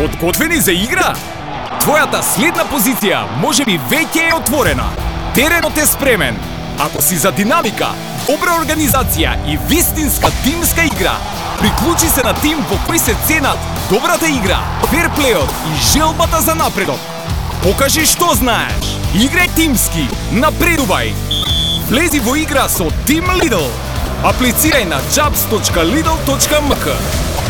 Подготвени за игра? Твојата следна позиција можеби веќе е отворена. Теренот е спремен. Ако си за динамика, добра организација и вистинска тимска игра, приклучи се на тим во кој се ценат добрата игра, ферплејот и желбата за напредок. Покажи што знаеш. Играј тимски, напредувај. Влези во игра со Team Lidl. Аплицирај на jobs.lidl.mk.